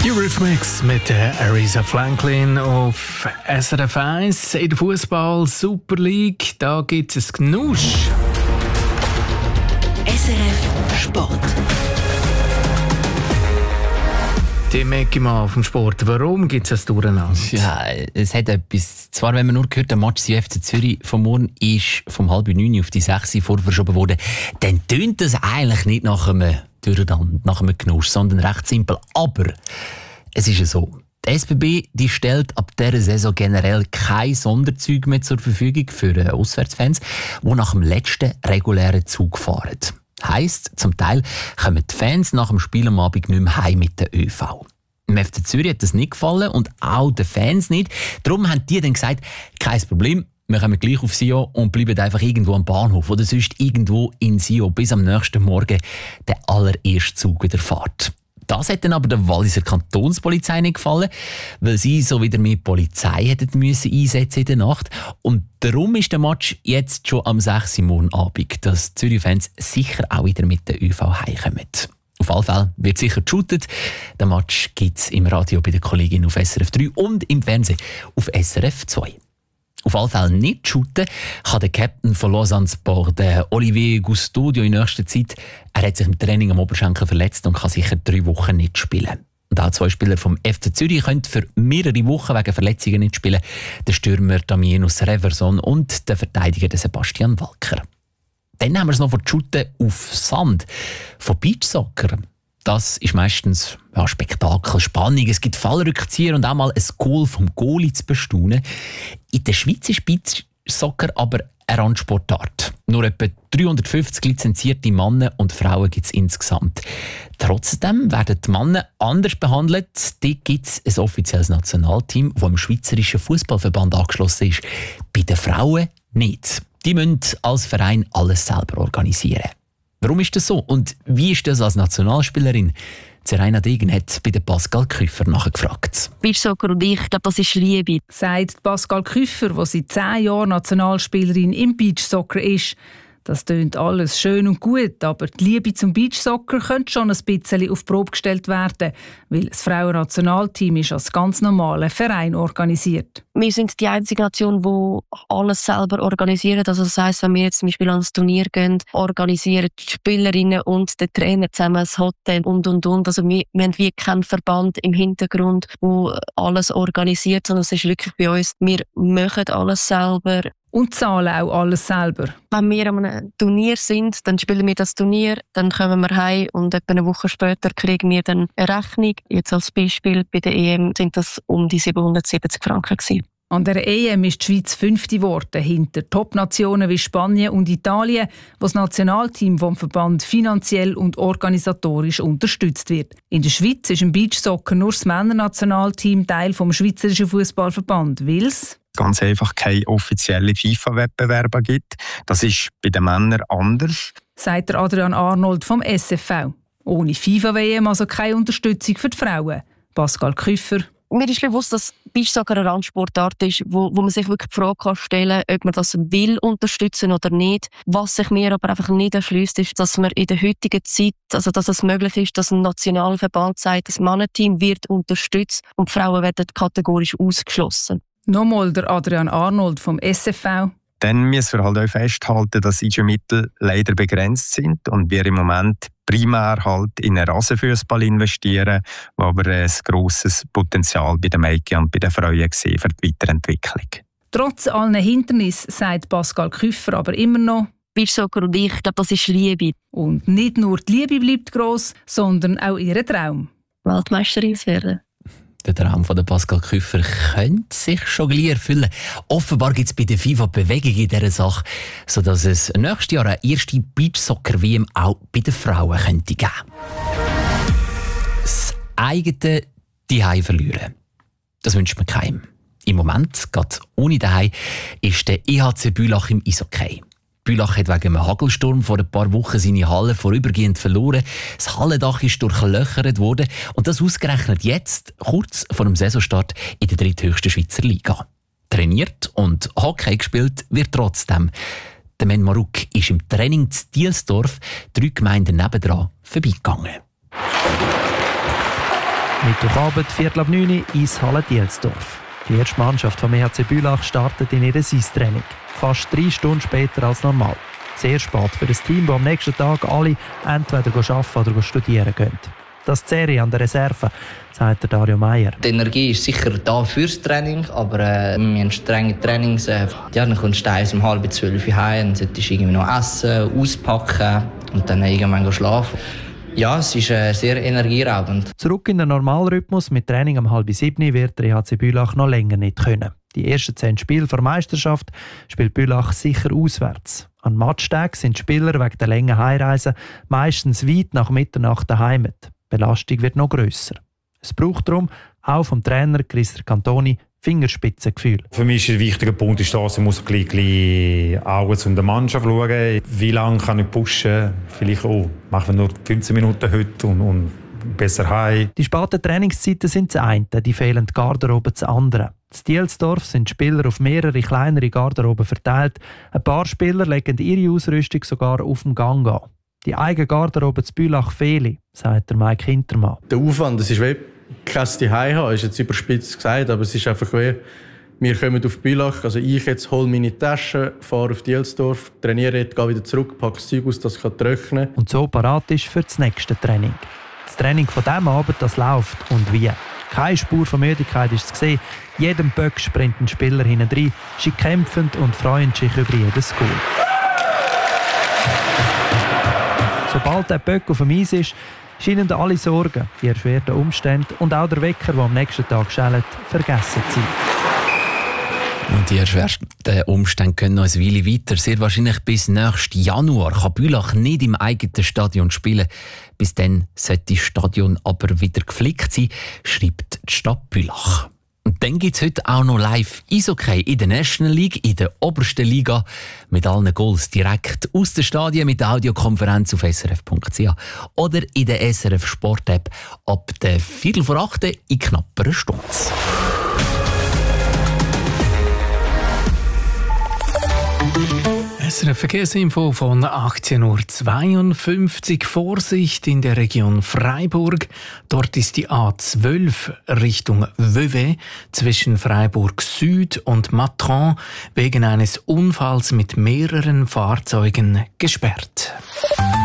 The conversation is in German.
Eurythmics mit Aretha Franklin auf SRF 1 in der Fußball Super League. Da gibt es ein Gnusch. SRF Sport. Tim Eckimann vom Sport. Warum gibt es ein Durcheinander? Ja, es hat etwas. Zwar, wenn man nur gehört, der Match FC Zürich vom Morgen ist vom 8:30 auf die 6 vorverschoben worden, dann tönt das eigentlich nicht nach einem Durcheinander, nach einem Genusch, sondern recht simpel. Aber es ist ja so. Die SBB die stellt ab dieser Saison generell kein Sonderzug mehr zur Verfügung für Auswärtsfans, die nach dem letzten regulären Zug fahren. Heisst, zum Teil kommen die Fans nach dem Spiel am Abend nicht mehr heim mit der ÖV. Im FC Zürich hat das nicht gefallen und auch den Fans nicht. Darum haben die dann gesagt, kein Problem, wir kommen gleich auf Sion und bleiben einfach irgendwo am Bahnhof oder sonst irgendwo in Sion, bis am nächsten Morgen der allererste Zug wieder fährt. Das hat dann aber der Walliser Kantonspolizei nicht gefallen, weil sie so wieder mehr Polizei hätten müssen einsetzen in der Nacht. Und darum ist der Match jetzt schon am 6. morgen Abend, dass die Zürich-Fans sicher auch wieder mit der ÖV heimkommen. Auf alle Fälle wird sicher geshootet. Den Match gibt es im Radio bei der Kollegin auf SRF 3 und im Fernsehen auf SRF 2. Auf alle Fälle nicht shooten kann der Captain von Lausanne Sport, Olivier Gustodio, in nächster Zeit. Er hat sich im Training am Oberschenkel verletzt und kann sicher 3 Wochen nicht spielen. Und auch 2 Spieler vom FC Zürich können für mehrere Wochen wegen Verletzungen nicht spielen. Der Stürmer Damienus Reverson und der Verteidiger Sebastian Walker. Dann haben wir es noch von Shooten auf Sand, von Beachsoccer. Das ist meistens Spektakel, Spannung. Es gibt Fallrückzieher und auch mal ein Goal vom Goalie zu bestaunen. In der Schweiz ist Beachsoccer aber eine Randsportart. Nur etwa 350 lizenzierte Männer und Frauen gibt es insgesamt. Trotzdem werden die Männer anders behandelt. Dort gibt es ein offizielles Nationalteam, das im Schweizerischen Fußballverband angeschlossen ist. Bei den Frauen nicht. Die müssen als Verein alles selber organisieren. Warum ist das so? Und wie ist das als Nationalspielerin? Zeraina Degen hat bei Pascal Küffer nachgefragt. Beachsoccer und ich glaube, das ist Liebe. Sagt Pascal Küffer, die seit 10 Jahren Nationalspielerin im Beachsoccer ist. Das tönt alles schön und gut, aber die Liebe zum Beachsoccer könnte schon ein bisschen auf die Probe gestellt werden, weil das Frauennationalteam ist als ganz normaler Verein organisiert. Wir sind die einzige Nation, die alles selber organisiert. Also das heisst, wenn wir jetzt zum Beispiel ans Turnier gehen, organisieren die Spielerinnen und der Trainer zusammen das Hotel und. Also wir haben wie keinen Verband im Hintergrund, der alles organisiert, sondern es ist wirklich bei uns, wir machen alles selber. Und zahlen auch alles selber. Wenn wir an einem Turnier sind, dann spielen wir das Turnier, dann kommen wir heim und etwa eine Woche später kriegen wir dann eine Rechnung. Jetzt als Beispiel bei der EM sind das um die 770 Franken gewesen. An der EM ist die Schweiz 5. geworden, hinter Top-Nationen wie Spanien und Italien, wo das Nationalteam vom Verband finanziell und organisatorisch unterstützt wird. In der Schweiz ist im Beachsoccer nur das Männernationalteam Teil vom Schweizerischen Fußballverband, weil es ganz einfach keine offiziellen FIFA-Wettbewerbe gibt. Das ist bei den Männern anders. Sagt der Adrian Arnold vom SFV. Ohne FIFA-WM also keine Unterstützung für die Frauen. Pascal Küffer. Mir ist bewusst, dass Beachsoccer eine Randsportart ist, wo man sich wirklich die Frage stellen kann, ob man das will unterstützen oder nicht. Was sich mir aber einfach nicht erschließt, ist, dass man in der heutigen Zeit, also dass es möglich ist, dass ein Nationalverband sagt, das Mannenteam wird unterstützt und die Frauen werden kategorisch ausgeschlossen. Nochmal der Adrian Arnold vom SFV. Dann müssen wir halt auch festhalten, dass unsere Mittel leider begrenzt sind und wir im Moment primär halt in den Rasenfußball investieren, wo aber ein grosses Potenzial bei den Mädchen und bei den Frauen sehen für die Weiterentwicklung. Trotz allen Hindernissen sagt Pascal Küffer aber immer noch, Beachsoccer und ich glaube, das ist Liebe. Und nicht nur die Liebe bleibt gross, sondern auch ihr Traum. Weltmeisterin zu werden. Der Traum von Pascal Küffer könnte sich schon gleich erfüllen. Offenbar gibt es bei der FIFA Bewegung in dieser Sache, sodass es nächstes Jahr eine erste Beachsoccer-WM auch bei den Frauen könnte geben. Das eigene Zuhause verlieren. Das wünscht man keinem. Im Moment, gerade ohne Zuhause, ist der EHC Bülach im Eishockey. Bülach hat wegen einem Hagelsturm vor ein paar Wochen seine Halle vorübergehend verloren. Das Hallendach ist durchlöchert worden und das ausgerechnet jetzt, kurz vor dem Saisonstart in der dritthöchsten Schweizer Liga. Trainiert und Hockey gespielt wird trotzdem. Der Men Maruk ist im Training zu Dielsdorf, 3 Gemeinden nebendran, vorbeigegangen. Mittwochabend, 8:45 Eishalle Dielsdorf. Die erste Mannschaft vom EHC Bülach startet in ihr Eistraining. Fast 3 Stunden später als normal. Sehr spät für ein Team, das am nächsten Tag alle entweder arbeiten oder studieren gehen. Das zehre an der Reserve, sagt der Dario Meier. Die Energie ist sicher da fürs Training, aber wir haben strenge Trainings. Dann kommst du um 11:30 heim, dann solltest du irgendwie noch essen, auspacken und dann irgendwann schlafen. Ja, es ist sehr energieraubend. Zurück in den Normalrhythmus mit Training um 6:30 wird der EHC Bülach noch länger nicht können. Die ersten 10 Spiele der Meisterschaft spielt Bülach sicher auswärts. An Matchtagen sind die Spieler wegen der langen Heimreise meistens weit nach Mitternacht daheim. Die Belastung wird noch grösser. Es braucht darum auch vom Trainer Christer Cantoni Fingerspitzengefühl. Für mich ist ein wichtiger Punkt, dass man ein bisschen Augen zu der Mannschaft schauen. Wie lange kann ich pushen? Vielleicht machen wir nur 15 Minuten heute und besser heim. Die späten Trainingszeiten sind das eine, die fehlende Garderobe das andere. In Dielsdorf sind die Spieler auf mehrere kleinere Garderoben verteilt. Ein paar Spieler legen ihre Ausrüstung sogar auf dem Gang an. Die eigene Garderobe zu Bülach fehle, sagt der Mike Hintermann. Der Aufwand, das ist wie kein Zuhause haben, ist jetzt überspitzt gesagt, aber es ist einfach wie, wir kommen auf Bülach, also ich jetzt hole meine Tasche, fahre auf Dielsdorf, trainiere, gehe wieder zurück, packe das Zeug aus, das kann trocknen. Und so parat ist für das nächste Training. Das Training von diesem Abend, das läuft und wie. Keine Spur von Müdigkeit ist zu sehen. Jedem Böck sprinten Spieler hinein, sie kämpfen und freuen sich über jedes Goal. Sobald der Böck auf dem Eis ist, scheinen alle Sorgen, die erschwerten Umstände und auch der Wecker, der am nächsten Tag schellt, vergessen zu sein. Und die erschwerten Umstände können noch eine Weile weiter. Sehr wahrscheinlich bis nächsten Januar kann Bülach nicht im eigenen Stadion spielen. Bis dann sollte das Stadion aber wieder geflickt sein, schreibt die Stadt Bülach. Und dann gibt es heute auch noch live Eishockey in der National League, in der obersten Liga, mit allen Goals direkt aus den Stadien mit der Audiokonferenz auf srf.ch oder in der SRF Sport App ab der 7:45 in knapp einer Stunde. SRF Verkehrsinfo von 18:52 Uhr. Vorsicht in der Region Freiburg. Dort ist die A12 Richtung Vevey zwischen Freiburg Süd und Matran wegen eines Unfalls mit mehreren Fahrzeugen gesperrt.